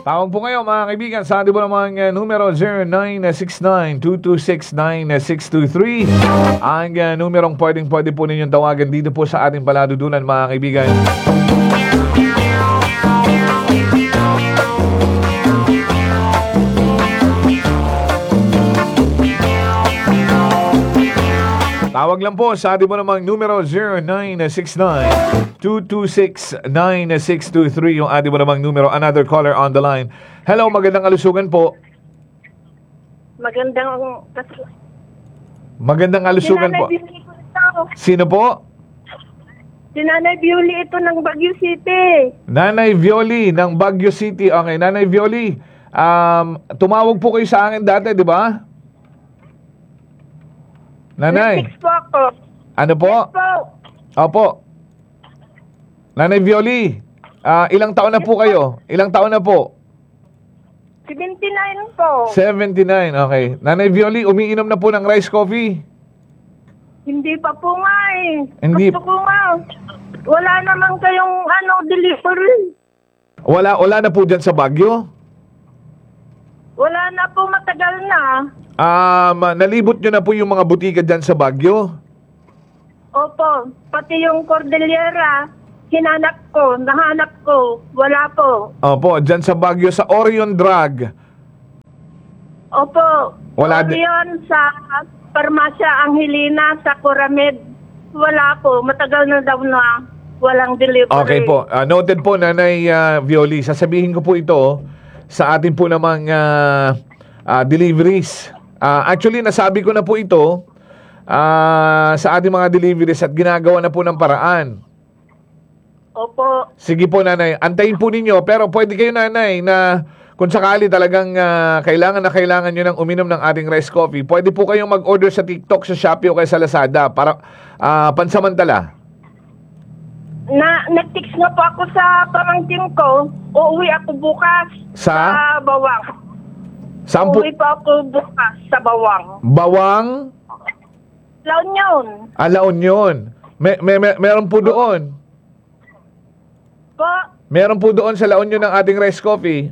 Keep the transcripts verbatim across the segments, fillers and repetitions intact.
Tawag po kayo mga kaibigan sa ating po namang uh, numero zero nine six nine, two two six, nine six two three. Ang uh, numerong pwedeng pwede po ninyong tawagan dito po sa ating paladudunan mga kaibigan. Tawag lang po sa ating mo namang numero zero nine six nine, two two six, nine six two three yung ating mo namang numero. Another caller on the line. Hello, magandang alusugan po. Magandang... Magandang alusugan po. Sino po? Si Nanay Violi ito ng Baguio City. Nanay Violi ng Baguio City. Okay, Nanay Violi, um, tumawag po kayo sa akin dati, di ba? Nanay. Six po ako. Ano po? Yes po. Opo. Nanay Violi, uh, ilang taon na po kayo? Ilang taon na po? seventy-nine po. seventy-nine, okay. Nanay Violi, umiinom na po ng rice coffee? Hindi pa po nga eh. Hindi. Gusto ko nga. Wala naman kayong ano, delivery. Wala, wala na po dyan sa Baguio? Wala na po, matagal na. Um, nalibot nyo na po yung mga butika dyan sa Baguio? Opo, pati yung Cordillera, hinanap ko, nahanap ko, wala po. Opo, dyan sa Baguio, sa Orion Drug. Opo, Wala di- yun sa Parmasya Angelina, sa Coramed, wala po, matagal na daw na walang delivery. Okay po, uh, noted po Nanay uh, Violi. Sasabihin ko po ito sa atin po namang uh, uh, deliveries. Uh, actually, nasabi ko na po ito uh, sa ating mga deliveries at ginagawa na po ng paraan. Opo. Sige po, Nanay. Antayin po ninyo. Pero pwede kayo, Nanay, na kung sakali talagang uh, kailangan na kailangan nyo ng uminom ng ating rice coffee, pwede po kayong mag-order sa TikTok, sa Shopee o kaya sa Lazada para uh, pansamantala. Na, nag-text na po ako sa pamangkin ko, uuwi ako bukas Sa? sa Bawang. Saan po? Uuwi pa ako bukas sa Bawang. Bawang? La Union. Ah, La Union. May, may, may, meron po doon. Po, Meron po doon sa La Union ng ating rice coffee.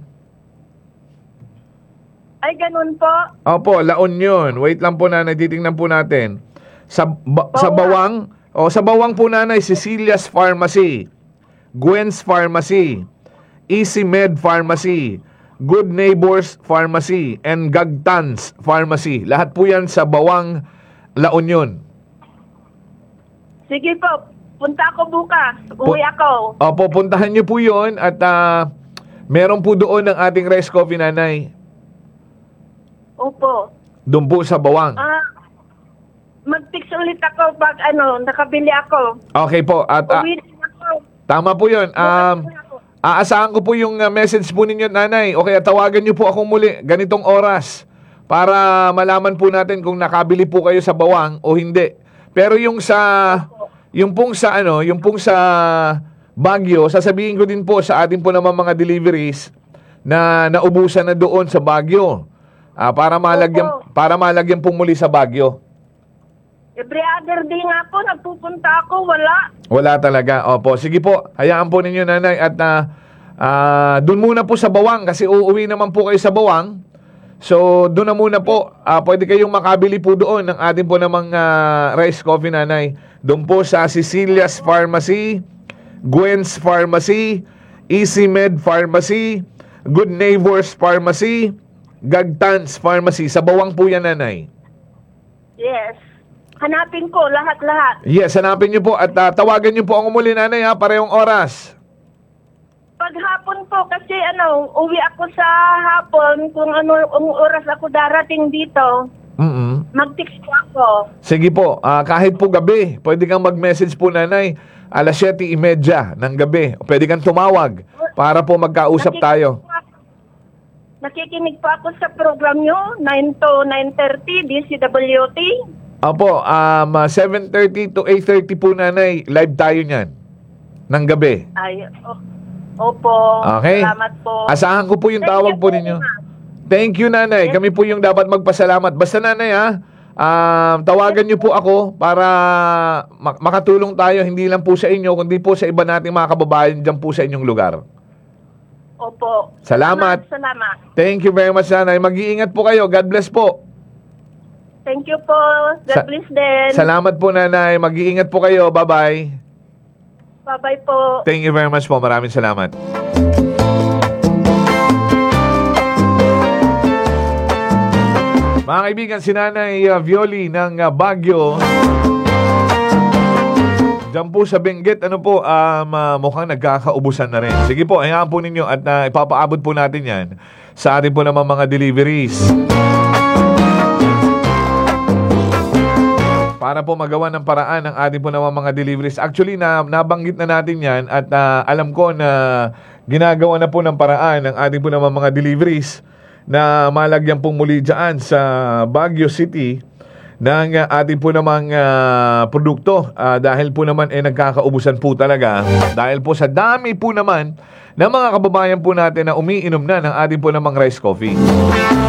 ay ganun po. Opo, La Union. Wait lang po, Nanay. Titingnan po natin. Sa, ba, sa Bawang, o sa Bawang po, Nanay, Cecilia's Pharmacy, Gwen's Pharmacy, Easy Med Pharmacy, Good Neighbors Pharmacy, and Gagtans Pharmacy. Lahat po yan sa Bawang, La Union. Sige po, punta ako bukas. Uwi ako. Opo, puntahan niyo po yun at uh, meron po doon ng ating rice coffee, Nanay. Opo. Doon po sa Bawang. Ah, mag-text ulit ako pag ano, nakabili ako. Okay po. At uh, Uwi din ako. tama po yun. Um, aasahan ko po yung uh, message po ninyo, Nanay. Okay, tawagan niyo po ako muli ganitong oras para malaman po natin kung nakabili po kayo sa Bawang o hindi. Pero yung sa yung pong sa ano, yung pong sa Baguio, sasabihin ko din po sa atin po naman mga deliveries na naubusan na doon sa Baguio. Ah, para malagyan Opo. para malagyan po muli sa Baguio. Every other day nga po, nagpupunta ako, wala. Wala talaga. Opo, sige po. Hayaan po ninyo, Nanay, at uh, uh, doon muna po sa Bawang kasi uuwi naman po kayo sa Bawang. So, doon na muna po. Uh, pwede kayong makabili po doon ng ating po namang uh, rice coffee, Nanay. Doon po sa Cecilia's Pharmacy, Gwen's Pharmacy, Easy Med Pharmacy, Good Neighbors Pharmacy, Gagtans Pharmacy. Sa Bawang po yan, Nanay. Yes. Hanapin ko lahat-lahat. Yes, hanapin niyo po at uh, tawagan niyo po ako muli, Nanay, ha, parehong oras. Paghapon po, kasi ano, uwi ako sa hapon, kung ano, kung oras ako darating dito, Mm-mm. mag-text po ako. Sige po, ah, kahit po gabi, pwede kang mag-message po, Nanay, alas siyete trenta ng gabi. Pwede kang tumawag para po magkausap Nakikinig tayo. po ako- Nakikinig po ako sa program nyo, nine to nine thirty, D C W T. Opo, um, ah, seven thirty to eight thirty po, Nanay, live tayo niyan ng gabi. Ay, oh, opo. Okay? Salamat po. Asahan ko po yung Thank tawag you po po, ninyo. ma'am. Thank you, Nanay. Kami po yung dapat magpasalamat. Basta, Nanay, ha, um, tawagan niyo po ako para mak- makatulong tayo hindi lang po sa inyo, kundi po sa iba nating mga kababayan dyan po sa inyong lugar. Opo. Salamat. Salamat. Thank you very much, nanay. Mag-iingat po kayo. God bless po. Thank you po. God Sa- bless din. Salamat po, nanay. Mag-iingat po kayo. Bye-bye. Bye-bye po. Thank you very much po. Maraming salamat. Mga kaibigan, si Nanay uh, Violi ng uh, Baguio. Diyan po sa Benguet, ano po, um, uh, mukhang nagkakaubusan na rin. Sige po, hayaan po ninyo at uh, ipapaabot po natin yan sa atin po naman mga deliveries. Para po magawa ng paraan ng ating po naman mga deliveries. Actually, na, nabanggit na natin yan at uh, alam ko na ginagawa na po ng paraan ng ating po naman mga deliveries na malagyan pong muli dyan sa Baguio City ng uh, ating po namang uh, produkto uh, dahil po naman eh nagkakaubusan po talaga dahil po sa dami po naman ng mga kababayan po natin na umiinom na ng ating po namang rice coffee.